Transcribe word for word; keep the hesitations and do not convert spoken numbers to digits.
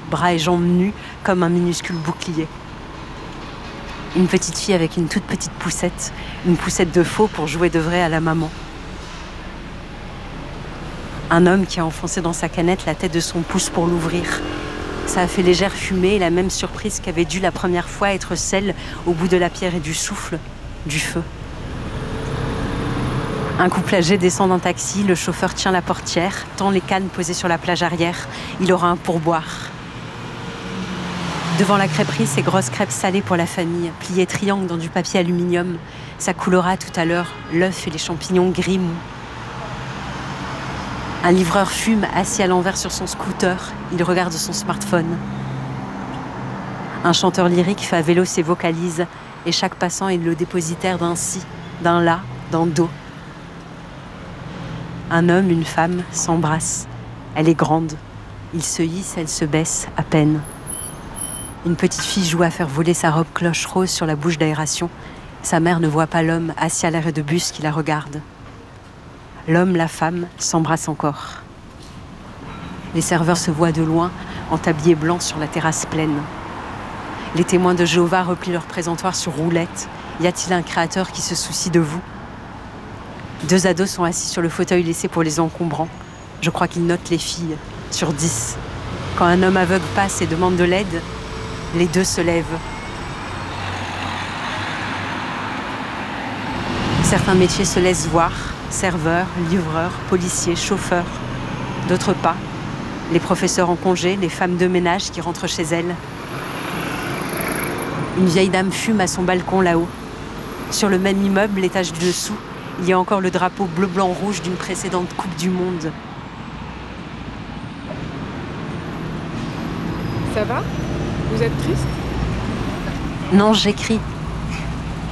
bras et jambes nus comme un minuscule bouclier. Une petite fille avec une toute petite poussette, une poussette de faux pour jouer de vrai à la maman. Un homme qui a enfoncé dans sa canette la tête de son pouce pour l'ouvrir. Ça a fait légère fumée et la même surprise qu'avait dû la première fois être celle au bout de la pierre et du souffle, du feu. Un couple âgé descend d'un taxi, le chauffeur tient la portière, tend les cannes posées sur la plage arrière. Il aura un pourboire. Devant la crêperie, ces grosses crêpes salées pour la famille, pliées triangle dans du papier aluminium. Ça coulera tout à l'heure l'œuf et les champignons gris mous. Un livreur fume, assis à l'envers sur son scooter. Il regarde son smartphone. Un chanteur lyrique fait à vélo ses vocalises et chaque passant est le dépositaire d'un si, d'un là, d'un do. Un homme, une femme s'embrassent. Elle est grande. Ils se hissent, elle se baisse à peine. Une petite fille joue à faire voler sa robe cloche rose sur la bouche d'aération. Sa mère ne voit pas l'homme assis à l'arrêt de bus qui la regarde. L'homme, la femme, s'embrassent encore. Les serveurs se voient de loin, en tablier blanc sur la terrasse pleine. Les témoins de Jéhovah replient leur présentoir sur roulette. Y a-t-il un créateur qui se soucie de vous ? Deux ados sont assis sur le fauteuil laissé pour les encombrants. Je crois qu'ils notent les filles, sur dix. Quand un homme aveugle passe et demande de l'aide, les deux se lèvent. Certains métiers se laissent voir. Serveurs, livreurs, policiers, chauffeurs. D'autres pas. Les professeurs en congé, les femmes de ménage qui rentrent chez elles. Une vieille dame fume à son balcon là-haut. Sur le même immeuble, l'étage du dessous, il y a encore le drapeau bleu-blanc-rouge d'une précédente Coupe du Monde. Ça va ? Vous êtes triste ? Non, j'écris.